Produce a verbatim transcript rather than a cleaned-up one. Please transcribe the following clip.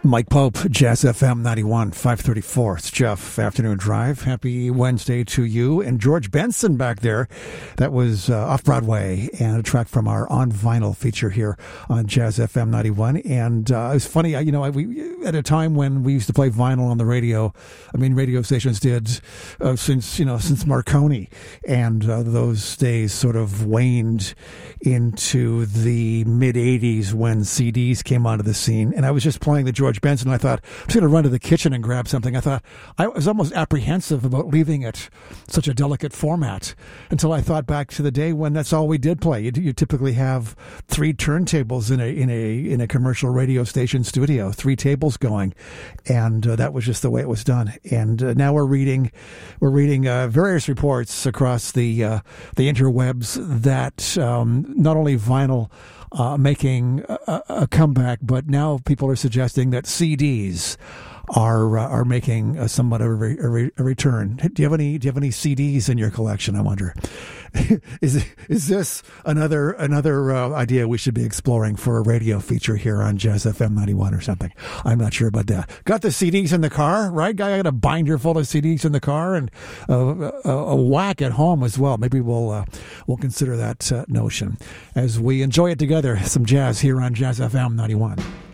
Mike Pope, Jazz F M ninety-one, five thirty-four. It's Jeff, Afternoon Drive. Happy Wednesday to you. And George Benson back there. That was uh, Off-Broadway and a track from our On Vinyl feature here on Jazz F M ninety-one. And uh, it was funny, you know, we at a time when we used to play vinyl on the radio, I mean, radio stations did uh, since, you know, since Marconi. And uh, those days sort of waned into the mid-eighties when C Ds came onto the scene. And I was just playing the George Benson, and I thought, I'm just going to run to the kitchen and grab something. I thought, I was almost apprehensive about leaving it such a delicate format until I thought back to the day when that's all we did play. You, you typically have three turntables in a in a in a commercial radio station studio, three tables going, and uh, that was just the way it was done. And uh, now we're reading we're reading uh, various reports across the uh, the interwebs that um, not only vinyl Uh, making a, a comeback, but now people are suggesting that C Ds are uh, are making a somewhat of a, re, a, re, a return. Do you have any Do you have any C Ds in your collection? I wonder. is is this another another uh, idea we should be exploring for a radio feature here on Jazz F M ninety-one or something? I'm not sure about that. Got the C Ds in the car, right? Guy, I got a binder full of C Ds in the car and uh, a, a whack at home as well. Maybe we'll uh, we'll consider that uh, notion as we enjoy it together. Some jazz here on Jazz F M ninety-one.